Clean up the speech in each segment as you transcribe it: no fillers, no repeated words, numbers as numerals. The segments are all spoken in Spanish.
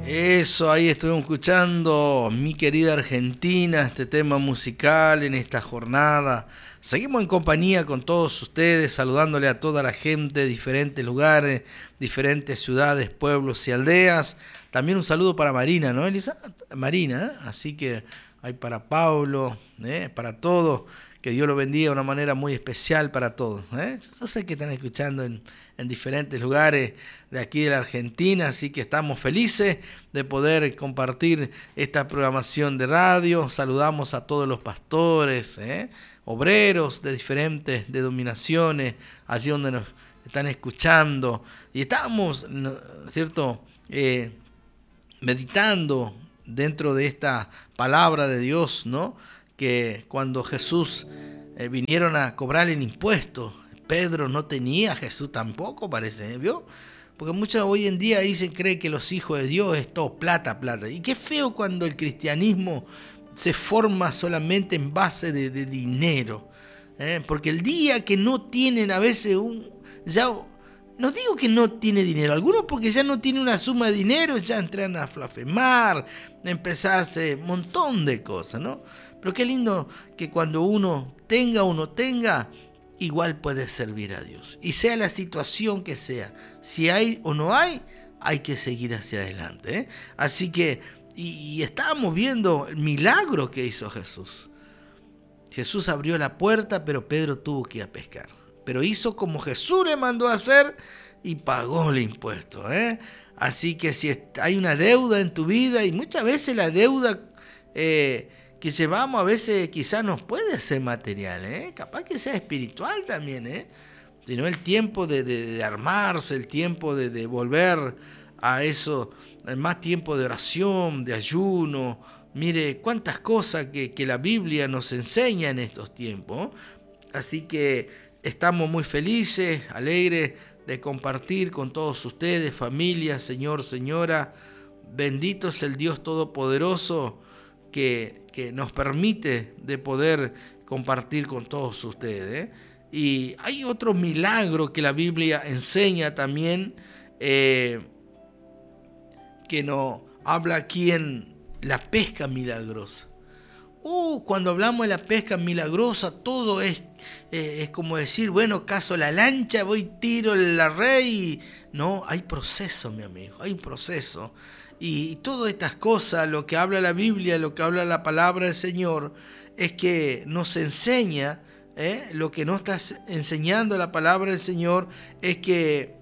Eso, ahí estuvimos escuchando mi querida Argentina, este tema musical en esta jornada. Seguimos en compañía con todos ustedes, saludándole a toda la gente de diferentes lugares, diferentes ciudades, pueblos y aldeas. También un saludo para Marina, ¿no, Elisa? Marina, ¿eh? Así que hay para Pablo, para todos. Que Dios lo bendiga de una manera muy especial para todos. Yo sé que están escuchando en diferentes lugares de aquí de la Argentina, así que estamos felices de poder compartir esta programación de radio. Saludamos a todos los pastores, obreros de diferentes denominaciones, allí donde nos están escuchando. Y estamos, ¿no es cierto?, meditando dentro de esta palabra de Dios, ¿no? Que cuando Jesús vinieron a cobrar el impuesto, Pedro no tenía, Jesús tampoco parece, ¿vio? Porque muchos hoy en día dicen, creen que los hijos de Dios es todo plata, plata. Y qué feo cuando el cristianismo se forma solamente en base de dinero. Porque el día que no tienen a veces ya no digo que no tiene dinero, algunos porque ya no tiene una suma de dinero, ya entran a blasfemar, empezar a hacer un montón de cosas, ¿no? Pero qué lindo que cuando uno tenga, igual puede servir a Dios. Y sea la situación que sea, si hay o no hay que seguir hacia adelante, ¿eh? Así que, y estábamos viendo el milagro que hizo Jesús. Jesús abrió la puerta, pero Pedro tuvo que ir a pescar. Pero hizo como Jesús le mandó a hacer y pagó el impuesto, Así que si hay una deuda en tu vida, y muchas veces la deuda que llevamos a veces quizás nos puede ser material, capaz que sea espiritual también, sino el tiempo de armarse, el tiempo de volver a eso, más tiempo de oración, de ayuno. Mire cuántas cosas que la Biblia nos enseña en estos tiempos. Así que estamos muy felices, alegres de compartir con todos ustedes, familia, señor, señora. Bendito es el Dios Todopoderoso que nos permite de poder compartir con todos ustedes. Y hay otro milagro que la Biblia enseña también, que nos habla aquí en la pesca milagrosa. Cuando hablamos de la pesca milagrosa, todo es como decir, bueno, cazo la lancha, voy, tiro la red y... No, hay proceso, mi amigo, hay un proceso. Y todas estas cosas, lo que habla la Biblia, lo que habla la palabra del Señor, es que nos enseña, lo que nos está enseñando la palabra del Señor, es que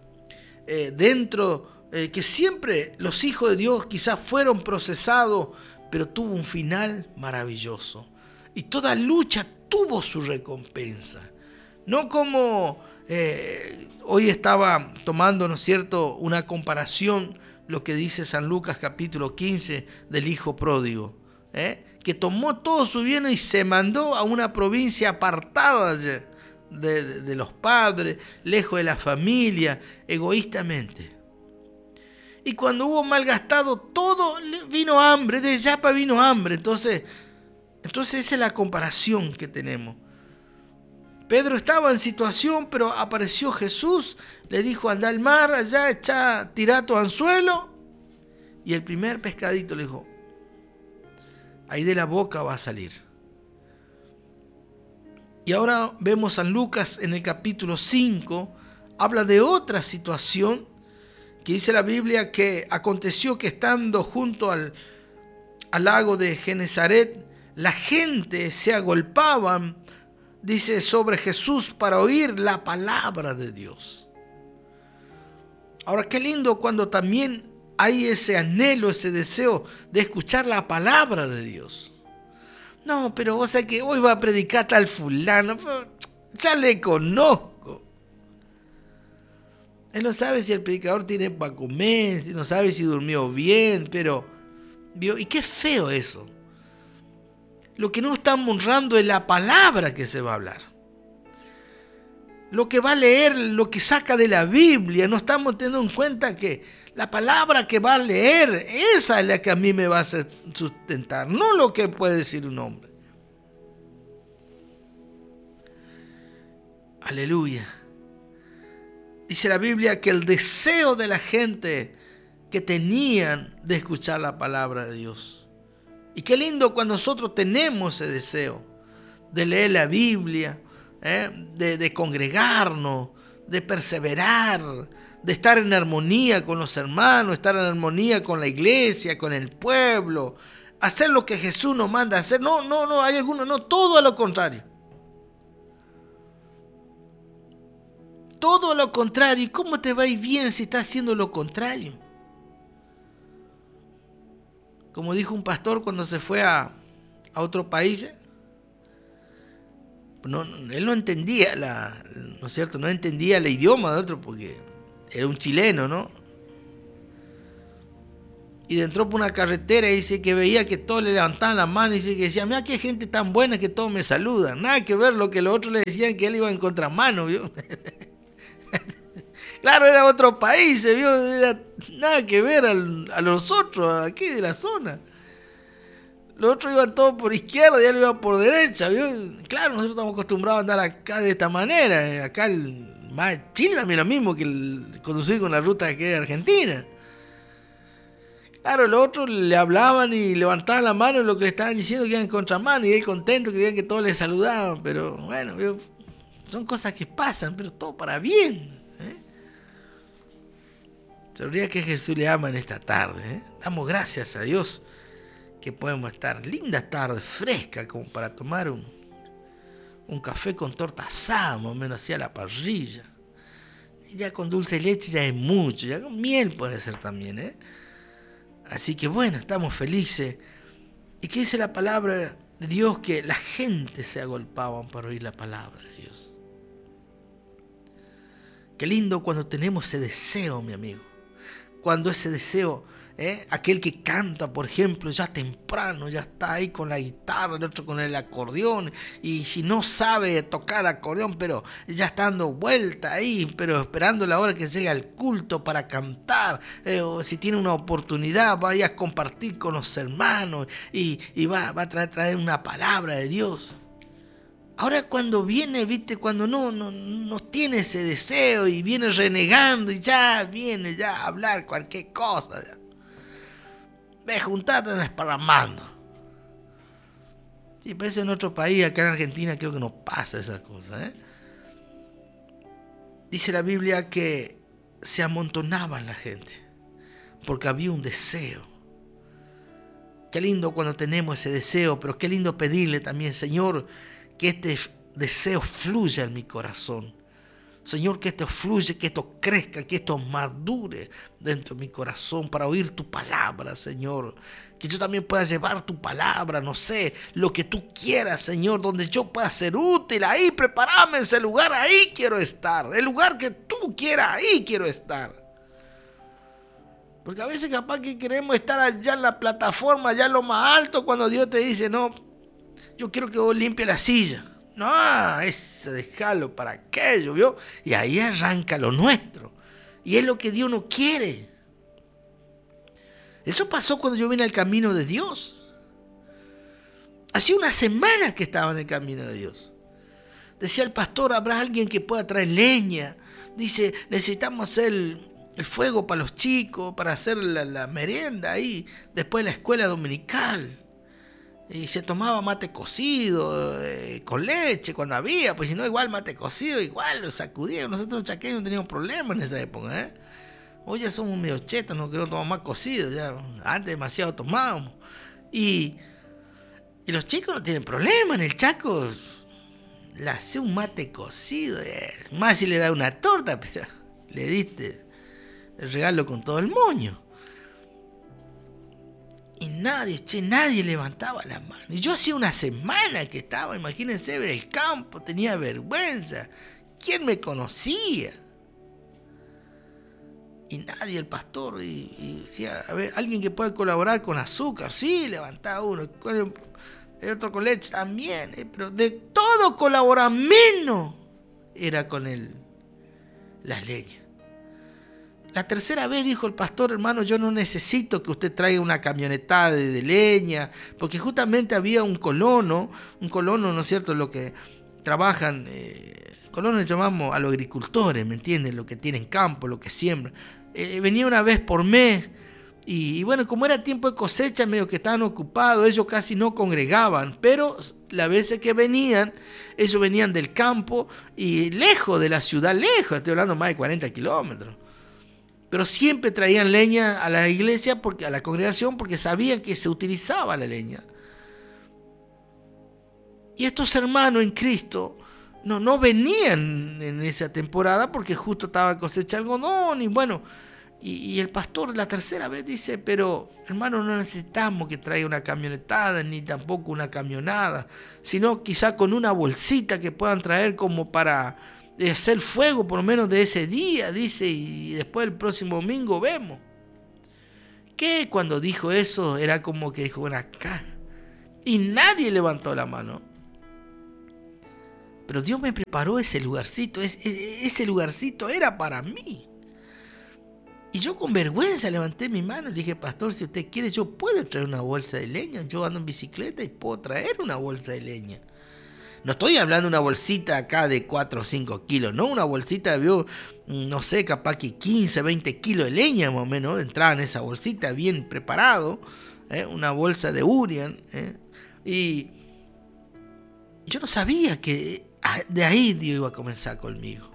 que siempre los hijos de Dios quizás fueron procesados, pero tuvo un final maravilloso. Y toda lucha tuvo su recompensa. No como hoy estaba tomando, ¿no es cierto?, una comparación, lo que dice San Lucas capítulo 15 del hijo pródigo, que tomó todo su bien y se mandó a una provincia apartada de los padres, lejos de la familia, egoístamente. Y cuando hubo malgastado todo, vino hambre, de Yapa vino hambre. Entonces esa es la comparación que tenemos. Pedro estaba en situación, pero apareció Jesús, le dijo, anda al mar, allá, tirá tu anzuelo. Y el primer pescadito le dijo, ahí de la boca va a salir. Y ahora vemos San Lucas en el capítulo 5, habla de otra situación, que dice la Biblia que aconteció que estando junto al lago de Genesaret, la gente se agolpaban, dice, sobre Jesús para oír la palabra de Dios. Ahora, qué lindo cuando también hay ese anhelo, ese deseo de escuchar la palabra de Dios. No, pero vos sabés que hoy va a predicar tal fulano, ya le conozco. Él no sabe si el predicador tiene para comer, no sabe si durmió bien, pero... ¿vio? Y qué feo eso. Lo que no estamos honrando es la palabra que se va a hablar. Lo que va a leer, lo que saca de la Biblia, no estamos teniendo en cuenta que la palabra que va a leer, esa es la que a mí me va a sustentar, no lo que puede decir un hombre. Aleluya. Dice la Biblia que el deseo de la gente que tenían de escuchar la palabra de Dios. Y qué lindo cuando nosotros tenemos ese deseo de leer la Biblia, de congregarnos, de perseverar, de estar en armonía con los hermanos, estar en armonía con la iglesia, con el pueblo, hacer lo que Jesús nos manda a hacer. No, hay algunos, no, todo a lo contrario. Todo a lo contrario. ¿Y cómo te va a ir bien si estás haciendo lo contrario? Como dijo un pastor cuando se fue a otro país, él no entendía ¿no es cierto? No entendía el idioma de otro porque era un chileno, ¿no? Y entró por una carretera y dice que veía que todos le levantaban la mano y dice que decía, mira qué gente tan buena que todos me saludan. Nada que ver lo que los otros le decían que él iba en contramano, ¿vio? Claro, era otro país, ¿vio? Era nada que ver a los otros aquí de la zona. Los otros iban todos por izquierda y él iba por derecha, ¿vio? Claro, nosotros estamos acostumbrados a andar acá de esta manera. Acá Chile también es lo mismo que el conducir con la ruta que es Argentina. Claro, los otros le hablaban y levantaban la mano y lo que le estaban diciendo que iban en contramano y él contento, creían que todos le saludaban, pero bueno, ¿vio? Son cosas que pasan, pero todo para bien. Sabría que Jesús le ama en esta tarde. Damos gracias a Dios que podemos estar linda tarde, fresca, como para tomar un café con torta asada, más o menos así a la parrilla. Y ya con dulce de leche ya es mucho, ya con miel puede ser también, Así que bueno, estamos felices. ¿Y qué dice la palabra de Dios? Que la gente se agolpaban para oír la palabra de Dios. Qué lindo cuando tenemos ese deseo, mi amigo. Cuando ese deseo, aquel que canta, por ejemplo, ya temprano, ya está ahí con la guitarra, el otro con el acordeón, y si no sabe tocar acordeón, pero ya está dando vuelta ahí, pero esperando la hora que llegue al culto para cantar, o si tiene una oportunidad, vaya a compartir con los hermanos, y va a traer una palabra de Dios. Ahora cuando viene, viste, cuando no tiene ese deseo y viene renegando y ya viene ya a hablar cualquier cosa. Ya. Ve, juntate desparramando. Sí, pero eso en otro país, acá en Argentina creo que no pasa esa cosa. Dice la Biblia que se amontonaban la gente porque había un deseo. Qué lindo cuando tenemos ese deseo, pero qué lindo pedirle también, Señor, que este deseo fluya en mi corazón. Señor, que esto fluya, que esto crezca, que esto madure dentro de mi corazón para oír tu palabra, Señor. Que yo también pueda llevar tu palabra, no sé, lo que tú quieras, Señor, donde yo pueda ser útil. Ahí, prepárame ese lugar, ahí quiero estar. El lugar que tú quieras, ahí quiero estar. Porque a veces capaz que queremos estar allá en la plataforma, allá en lo más alto, cuando Dios te dice, no, yo quiero que vos limpies la silla. No, eso déjalo para aquello, ¿vio? Y ahí arranca lo nuestro. Y es lo que Dios no quiere. Eso pasó cuando yo vine al camino de Dios. Hacía una semana que estaba en el camino de Dios. Decía el pastor, ¿habrá alguien que pueda traer leña? Dice, necesitamos hacer el fuego para los chicos, para hacer la merienda ahí, después de la escuela dominical. Y se tomaba mate cocido, con leche cuando había, pues si no igual mate cocido, igual lo sacudíamos. Nosotros chaqueños no teníamos problemas en esa época, Hoy ya somos medio chetos, no queremos tomar más cocido, ya antes demasiado tomábamos. Y los chicos no tienen problema, en el Chaco le hace un mate cocido, más si le da una torta, pero le diste el regalo con todo el moño. Y nadie levantaba la mano. Y yo hacía una semana que estaba, imagínense, ver el campo, tenía vergüenza. ¿Quién me conocía? Y nadie, el pastor, y decía, a ver, alguien que pueda colaborar con azúcar. Sí, levantaba uno. Con el otro con leche también. Pero de todo colabora, menos era con las leñas. La tercera vez dijo el pastor, hermano, yo no necesito que usted traiga una camioneta de leña, porque justamente había un colono, ¿no es cierto?, lo que trabajan, colonos llamamos a los agricultores, ¿me entienden?, lo que tienen campo, lo que siembran. Venía una vez por mes Y bueno, como era tiempo de cosecha, medio que estaban ocupados, ellos casi no congregaban, pero las veces que venían, ellos venían del campo y lejos de la ciudad, lejos, estoy hablando más de 40 kilómetros. Pero siempre traían leña a la iglesia, a la congregación, porque sabían que se utilizaba la leña. Y estos hermanos en Cristo no venían en esa temporada porque justo estaba cosecha algodón y bueno. Y el pastor la tercera vez dice, pero hermano, no necesitamos que traiga una camionetada ni tampoco una camionada, sino quizá con una bolsita que puedan traer como para hacer fuego por lo menos de ese día, dice, y después el próximo domingo vemos. Que cuando dijo eso era como que dijo, bueno, acá. Y nadie levantó la mano. Pero Dios me preparó ese lugarcito, ese lugarcito era para mí. Y yo con vergüenza levanté mi mano y le dije, pastor, si usted quiere, yo puedo traer una bolsa de leña. Yo ando en bicicleta y puedo traer una bolsa de leña. No estoy hablando de una bolsita acá de 4 o 5 kilos, no, una bolsita de, no sé, capaz que 15, 20 kilos de leña más o menos, de entrada en esa bolsita bien preparado, una bolsa de Urian. Y yo no sabía que de ahí Dios iba a comenzar conmigo.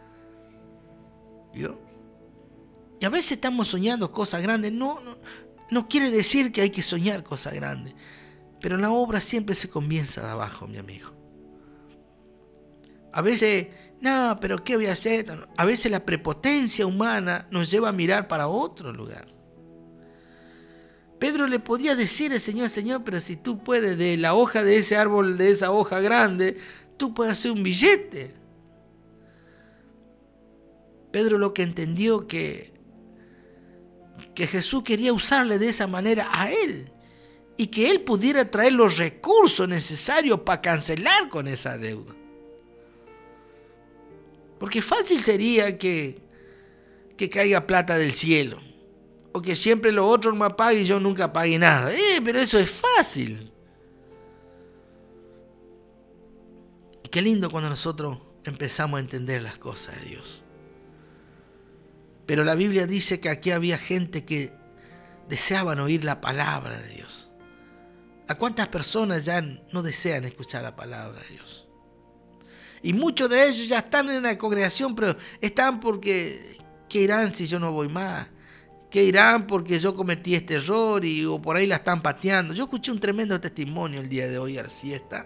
¿Vio? Y a veces estamos soñando cosas grandes. No quiere decir que hay que soñar cosas grandes. Pero la obra siempre se comienza de abajo, mi amigo. A veces, no, pero ¿qué voy a hacer? A veces la prepotencia humana nos lleva a mirar para otro lugar. Pedro le podía decir al Señor, Señor, pero si tú puedes de la hoja de ese árbol, de esa hoja grande, tú puedes hacer un billete. Pedro lo que entendió que Jesús quería usarle de esa manera a él y que él pudiera traer los recursos necesarios para cancelar con esa deuda. Porque fácil sería que caiga plata del cielo o que siempre los otros me paguen y yo nunca pague nada. Pero eso es fácil. Y qué lindo cuando nosotros empezamos a entender las cosas de Dios. Pero la Biblia dice que aquí había gente que deseaban oír la palabra de Dios. ¿A cuántas personas ya no desean escuchar la palabra de Dios? Y muchos de ellos ya están en la congregación, pero están porque, ¿qué irán si yo no voy más? ¿Qué irán porque yo cometí este error o por ahí la están pateando? Yo escuché un tremendo testimonio el día de hoy a la siesta.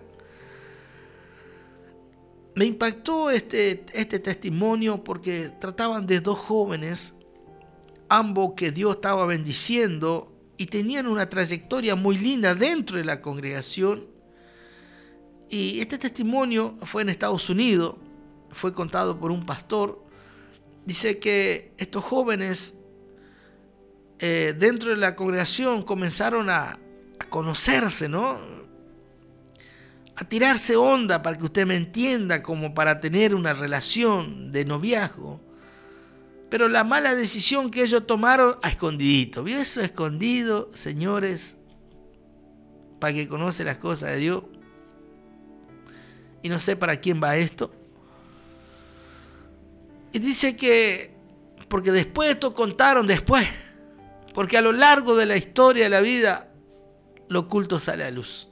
Me impactó este testimonio porque trataban de dos jóvenes, ambos que Dios estaba bendiciendo y tenían una trayectoria muy linda dentro de la congregación. Y este testimonio fue en Estados Unidos, fue contado por un pastor. Dice que estos jóvenes dentro de la congregación comenzaron a conocerse, ¿no? A tirarse onda, para que usted me entienda, como para tener una relación de noviazgo. Pero la mala decisión que ellos tomaron a escondidito. ¿Vio eso escondido, señores? Para que conoce las cosas de Dios. Y no sé para quién va esto. Y dice que, porque después esto contaron después. Porque a lo largo de la historia de la vida, lo oculto sale a luz.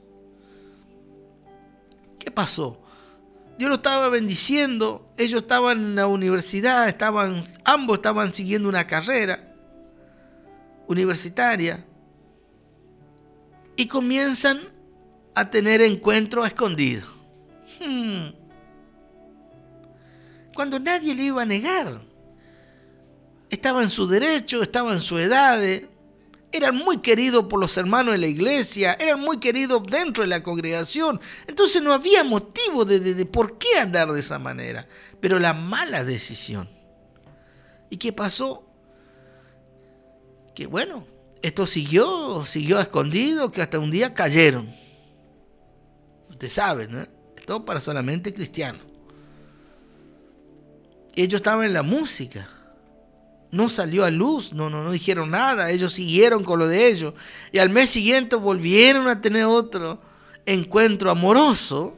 ¿Qué pasó? Dios lo estaba bendiciendo, ellos estaban en la universidad, ambos estaban siguiendo una carrera universitaria y comienzan a tener encuentros escondidos. Cuando nadie le iba a negar. Estaba en su derecho, estaba en su edad. Eran muy queridos por los hermanos de la iglesia, eran muy queridos dentro de la congregación. Entonces no había motivo de por qué andar de esa manera. Pero la mala decisión. ¿Y qué pasó? Que bueno, esto siguió escondido, que hasta un día cayeron. Usted sabe, ¿no? Esto para solamente cristianos. Ellos estaban en la música. No salió a luz, no dijeron nada, ellos siguieron con lo de ellos. Y al mes siguiente volvieron a tener otro encuentro amoroso.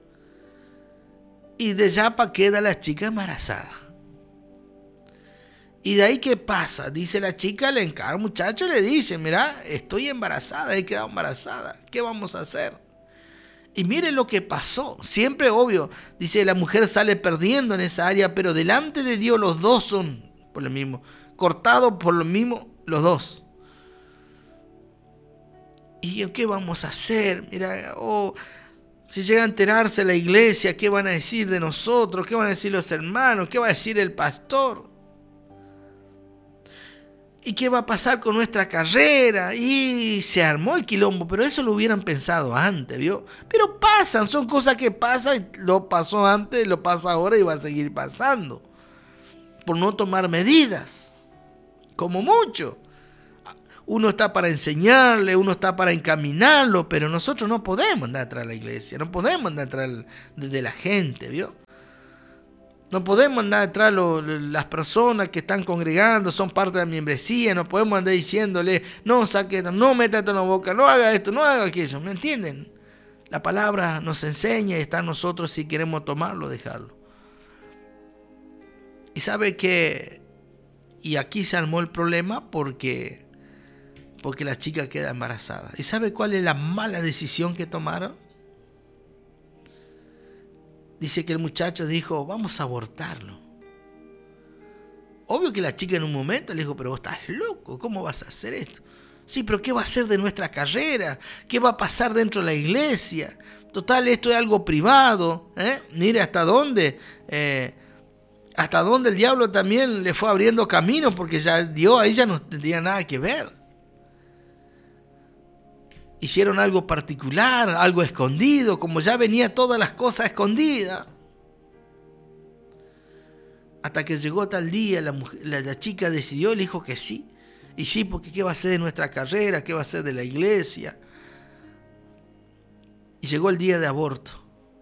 Y de yapa queda la chica embarazada. Y de ahí, ¿qué pasa? Dice la chica, le encara al muchacho y le dice, mira, estoy embarazada, he quedado embarazada, ¿qué vamos a hacer? Y miren lo que pasó, siempre obvio, dice, la mujer sale perdiendo en esa área, pero delante de Dios los dos son por lo mismo, cortados por lo mismo los dos. ¿Y qué vamos a hacer? Mira, si llega a enterarse la iglesia, ¿qué van a decir de nosotros? ¿Qué van a decir los hermanos? ¿Qué va a decir el pastor? ¿Y qué va a pasar con nuestra carrera? Y se armó el quilombo, pero eso lo hubieran pensado antes, ¿vio? Pero pasan, son cosas que pasan, lo pasó antes, lo pasa ahora y va a seguir pasando. Por no tomar medidas, como mucho. Uno está para enseñarle, uno está para encaminarlo, pero nosotros no podemos andar atrás de la iglesia, no podemos andar atrás de la gente, ¿vio? No podemos andar detrás de las personas que están congregando, son parte de la membresía, no podemos andar diciéndole, no saque esto, no meta esto en la boca, no haga esto, no haga aquello, ¿me entienden? La palabra nos enseña y está en nosotros si queremos tomarlo, dejarlo. Y sabe que, y aquí se armó el problema porque la chica queda embarazada. ¿Y sabe cuál es la mala decisión que tomaron? Dice que el muchacho dijo, vamos a abortarlo. Obvio que la chica en un momento le dijo, pero vos estás loco, ¿cómo vas a hacer esto? Sí, pero ¿qué va a hacer de nuestra carrera? ¿Qué va a pasar dentro de la iglesia? Total, esto es algo privado. Mire hasta dónde el diablo también le fue abriendo camino, porque ya Dios ahí ya no tenía nada que ver. Hicieron algo particular, algo escondido, como ya venía todas las cosas escondidas. Hasta que llegó tal día, la chica decidió y le dijo que sí. Y sí, porque ¿qué va a hacer de nuestra carrera? ¿Qué va a hacer de la iglesia? Y llegó el día de aborto.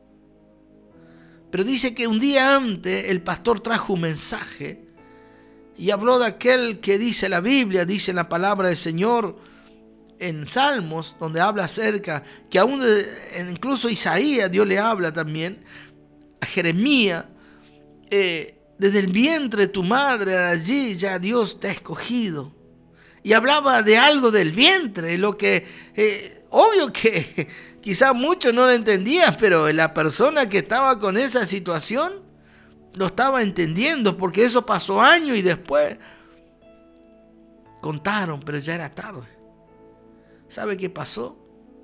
Pero dice que un día antes el pastor trajo un mensaje y habló de aquel que dice la Biblia, dice la palabra del Señor, en Salmos, donde habla acerca, que aún incluso Isaías, Dios le habla también, a Jeremías, desde el vientre de tu madre, allí ya Dios te ha escogido. Y hablaba de algo del vientre, lo que, obvio que quizás muchos no lo entendían, pero la persona que estaba con esa situación lo estaba entendiendo, porque eso pasó años y después contaron, pero ya era tarde. ¿Sabe qué pasó?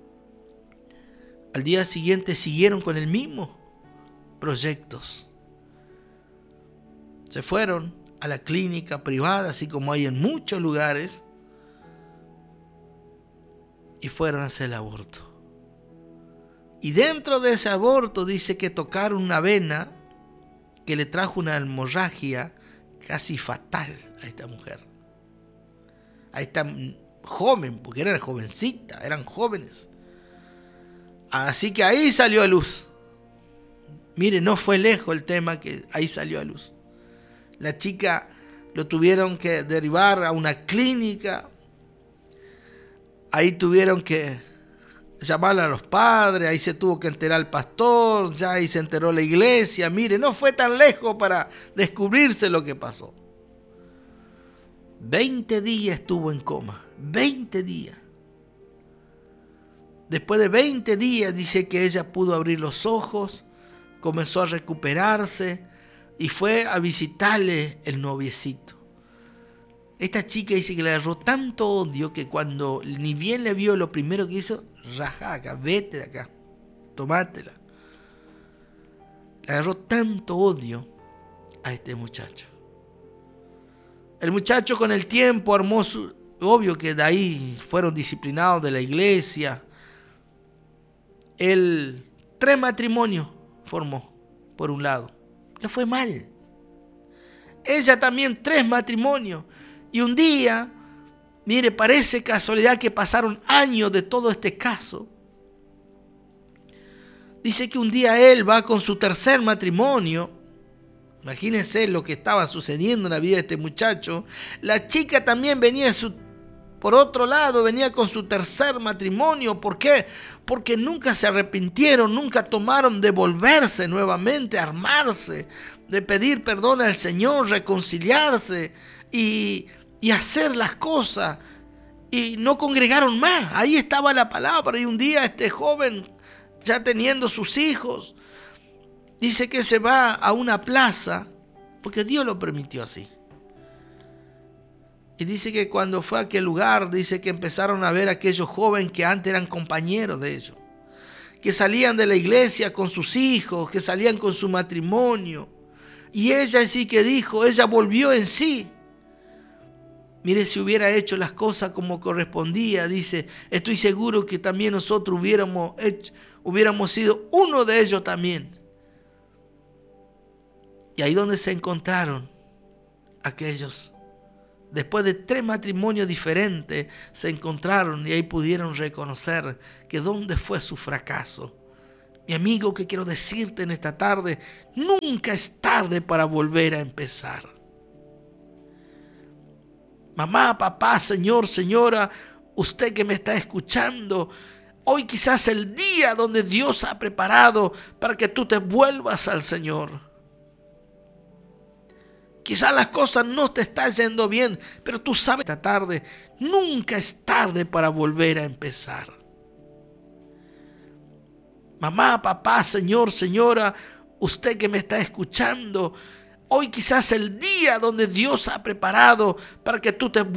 Al día siguiente siguieron con el mismo proyectos. Se fueron a la clínica privada, así como hay en muchos lugares, y fueron a hacer el aborto. Y dentro de ese aborto dice que tocaron una vena que le trajo una hemorragia casi fatal a esta mujer. A esta joven, porque eran jovencitas, eran jóvenes. Así que ahí salió a luz. Mire, no fue lejos el tema, que ahí salió a luz. La chica lo tuvieron que derivar a una clínica. Ahí tuvieron que llamar a los padres, ahí se tuvo que enterar el pastor, ya ahí se enteró la iglesia. Mire, no fue tan lejos para descubrirse lo que pasó. 20 días estuvo en coma. 20 días. Después de 20 días dice que ella pudo abrir los ojos, comenzó a recuperarse y fue a visitarle el noviecito. Esta chica dice que le agarró tanto odio que cuando ni bien le vio, lo primero que hizo, rajá acá, vete de acá, tomátela. Le agarró tanto odio a este muchacho. El muchacho con el tiempo armó obvio que de ahí fueron disciplinados de la iglesia. Él 3 matrimonios formó, por un lado. Le fue mal. Ella también 3 matrimonios. Y un día, mire, parece casualidad que pasaron años de todo este caso. Dice que un día él va con su 3er matrimonio. Imagínense lo que estaba sucediendo en la vida de este muchacho. La chica también venía por otro lado, venía con su 3er matrimonio. ¿Por qué? Porque nunca se arrepintieron, nunca tomaron de volverse nuevamente, armarse, de pedir perdón al Señor, reconciliarse. y hacer las cosas. Y no congregaron más. Ahí estaba la palabra. Y un día este joven, ya teniendo sus hijos, dice que se va a una plaza, porque Dios lo permitió así. Y dice que cuando fue a aquel lugar, dice que empezaron a ver a aquellos jóvenes que antes eran compañeros de ellos, que salían de la iglesia con sus hijos, que salían con su matrimonio. Y ella sí que dijo, ella volvió en sí. Mire, si hubiera hecho las cosas como correspondía, dice, estoy seguro que también nosotros hubiéramos sido uno de ellos también. Y ahí donde se encontraron aquellos, después de 3 matrimonios diferentes, se encontraron y ahí pudieron reconocer que dónde fue su fracaso. Mi amigo, que quiero decirte en esta tarde, nunca es tarde para volver a empezar. Mamá, papá, señor, señora, usted que me está escuchando, hoy quizás el día donde Dios ha preparado para que tú te vuelvas al Señor. Quizás las cosas no te están yendo bien, pero tú sabes esta tarde, nunca es tarde para volver a empezar. Mamá, papá, señor, señora, usted que me está escuchando, hoy quizás el día donde Dios ha preparado para que tú te